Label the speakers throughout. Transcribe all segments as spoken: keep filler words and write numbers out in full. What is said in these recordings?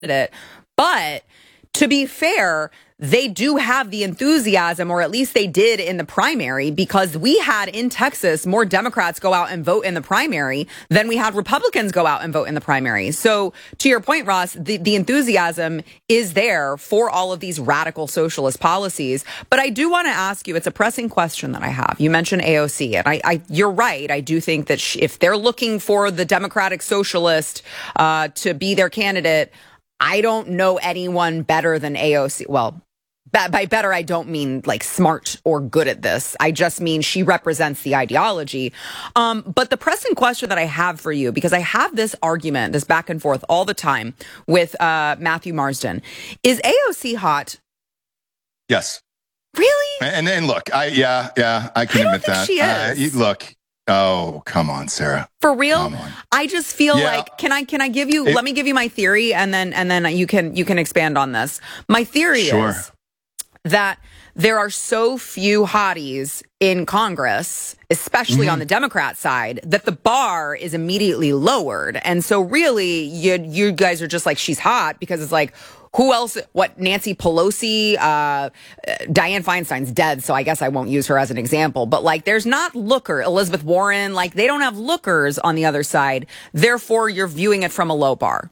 Speaker 1: candidate. But to be fair, they do have the enthusiasm, or at least they did in the primary, because we had in Texas more Democrats go out and vote in the primary than we had Republicans go out and vote in the primary. So to your point, Ross, the, the enthusiasm is there for all of these radical socialist policies. But I do want to ask you, it's a pressing question that I have. You mentioned A O C, and I, I you're right. I do think that sh- if they're looking for the Democratic Socialist uh, to be their candidate, I don't know anyone better than A O C. Well, by better, I don't mean like smart or good at this. I just mean she represents the ideology. Um, but the pressing question that I have for you, because I have this argument, this back and forth all the time with uh, Matthew Marsden, is A O C hot?
Speaker 2: Yes.
Speaker 1: Really?
Speaker 2: And and look, I yeah yeah I can
Speaker 1: I
Speaker 2: admit
Speaker 1: don't
Speaker 2: that.
Speaker 1: think she
Speaker 2: Uh,
Speaker 1: is.
Speaker 2: you, look. Oh, come on, Sarah.
Speaker 1: For real?
Speaker 2: Come on.
Speaker 1: I just feel
Speaker 2: Yeah.
Speaker 1: like can I can I give you
Speaker 2: It-
Speaker 1: let me give you my theory, and then and then you can you can expand on this. My theory
Speaker 2: Sure.
Speaker 1: is that there are so few hotties in Congress, especially
Speaker 2: Mm-hmm.
Speaker 1: on the Democrat side, that the bar is immediately lowered. And so really, you you guys are just like, she's hot because it's like, who else? What, Nancy Pelosi? Uh, Dianne Feinstein's dead, so I guess I won't use her as an example. But like, there's not looker. Elizabeth Warren, like, they don't have lookers on the other side. Therefore, you're viewing it from a low bar.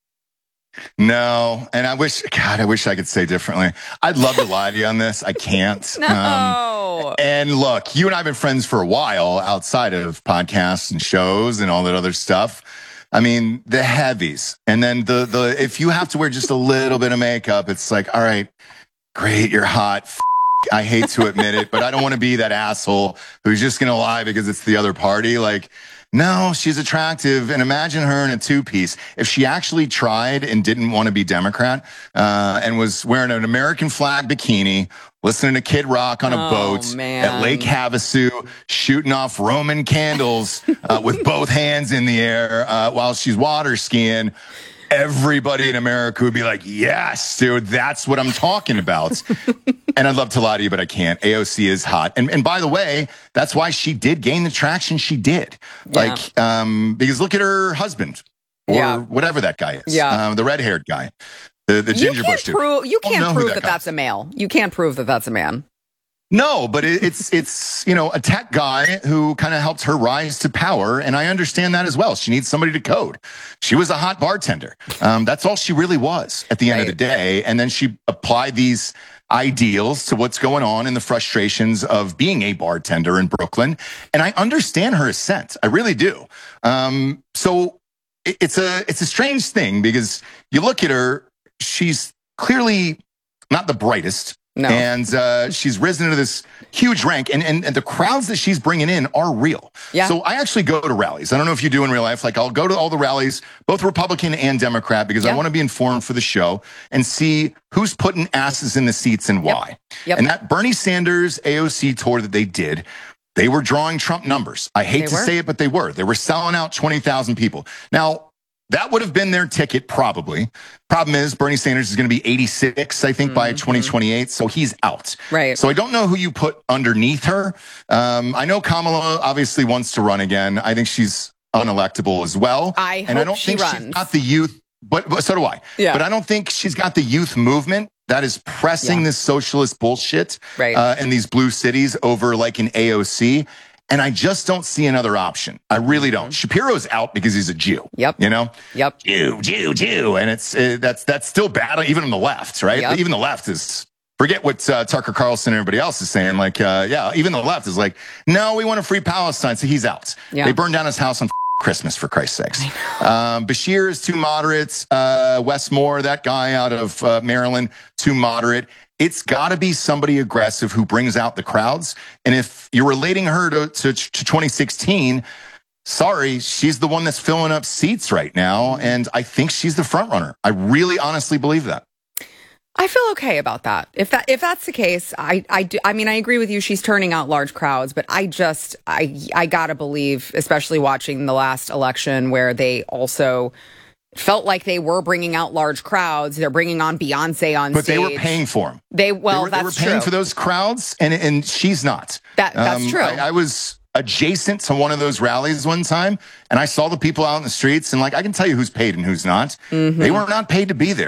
Speaker 2: No, and I wish, God, I wish I could say differently. I'd love to lie to you on this. I can't.
Speaker 1: No.
Speaker 2: Um, and look, you and I have been friends for a while outside of podcasts and shows and all that other stuff. I mean, the heavies. And then the, the, if you have to wear just a little bit of makeup, it's like, all right, great, you're hot. F- I hate to admit it, but I don't want to be that asshole who's just going to lie because it's the other party. Like, no, she's attractive. And imagine her in a two-piece. If she actually tried and didn't want to be Democrat uh, and was wearing an American flag bikini, listening to Kid Rock on a
Speaker 1: Oh,
Speaker 2: boat
Speaker 1: man.
Speaker 2: at Lake Havasu, shooting off Roman candles uh, with both hands in the air uh, while she's water skiing, everybody in America would be like, yes, dude, that's what I'm talking about. And I'd love to lie to you, but I can't. A O C is hot. And and by the way, that's why she did gain the traction she did.
Speaker 1: Yeah.
Speaker 2: Like, um, because look at her husband or
Speaker 1: Yeah.
Speaker 2: whatever that guy is.
Speaker 1: Yeah.
Speaker 2: Um, the red haired guy, the, the
Speaker 1: You
Speaker 2: ginger
Speaker 1: can't
Speaker 2: bush dude.
Speaker 1: prove, you
Speaker 2: I don't
Speaker 1: can't
Speaker 2: know who
Speaker 1: prove
Speaker 2: that
Speaker 1: that
Speaker 2: guy
Speaker 1: that's
Speaker 2: is.
Speaker 1: a male. You can't prove that that's a man.
Speaker 2: No, but it, it's, it's, you know, a tech guy who kind of helped her rise to power. And I understand that as well. She needs somebody to code. She was a hot bartender. Um, that's all she really was at the end of the day. And then she applied these ideals to what's going on and the frustrations of being a bartender in Brooklyn. And I understand her ascent. I really do. Um, so it, it's a, it's a strange thing because you look at her, she's clearly not the brightest.
Speaker 1: No.
Speaker 2: And uh, she's risen into this huge rank. And, and, and the crowds that she's bringing in are real.
Speaker 1: Yeah.
Speaker 2: So I actually go to rallies. I don't know if you do in real life. Like, I'll go to all the rallies, both Republican and Democrat, because
Speaker 1: Yeah.
Speaker 2: I want to be informed for the show and see who's putting asses in the seats and why.
Speaker 1: Yep.
Speaker 2: And that Bernie Sanders A O C tour that they did, they were drawing Trump numbers. I hate
Speaker 1: They
Speaker 2: to
Speaker 1: were.
Speaker 2: say it, but they were. They were selling out twenty thousand people. Now, that would have been their ticket, probably. Problem is, Bernie Sanders is going to be eighty-six, I think, by twenty twenty-eight, so he's out.
Speaker 1: Right.
Speaker 2: So I don't know who you put underneath her. Um, I know Kamala obviously wants to run again. I think she's unelectable as well.
Speaker 1: I
Speaker 2: and I
Speaker 1: hope
Speaker 2: don't
Speaker 1: she
Speaker 2: think
Speaker 1: runs.
Speaker 2: she's got the youth, but, but so do I.
Speaker 1: Yeah.
Speaker 2: But I don't think she's got the youth movement that is pressing
Speaker 1: Yeah.
Speaker 2: this socialist bullshit
Speaker 1: Right.
Speaker 2: uh, in these blue cities over like an A O C. And I just don't see another option. I really don't. Shapiro's out because he's a Jew.
Speaker 1: Yep.
Speaker 2: You know?
Speaker 1: Yep.
Speaker 2: Jew, Jew, Jew. And it's uh, that's that's still bad, even on the left, right?
Speaker 1: Yep.
Speaker 2: Even the left is, forget what uh, Tucker Carlson and everybody else is saying. Like, uh, yeah, even the left is like, no, we want to free Palestine. So he's out.
Speaker 1: Yeah.
Speaker 2: They burned down his house on Christmas, for Christ's sakes. Um, Bashir is too moderate. Uh, Wes Moore, that guy out of uh, Maryland, too moderate. It's got to be somebody aggressive who brings out the crowds. And if you're relating her to, to, to twenty sixteen, sorry, she's the one that's filling up seats right now. And I think she's the front runner. I really honestly believe that.
Speaker 1: I feel okay about that. If that if that's the case, I I do. I mean, I agree with you. She's turning out large crowds, but I just I I gotta believe, especially watching the last election where they also felt like they were bringing out large crowds. They're bringing on Beyonce on
Speaker 2: But
Speaker 1: stage.
Speaker 2: they were paying for them.
Speaker 1: They well,
Speaker 2: they were,
Speaker 1: that's
Speaker 2: they were paying
Speaker 1: true.
Speaker 2: for those crowds, and and she's not.
Speaker 1: That- that's
Speaker 2: Um,
Speaker 1: true.
Speaker 2: I, I was adjacent to one of those rallies one time, and I saw the people out in the streets, and like I can tell you who's paid and who's not. Mm-hmm. They were not paid to be there.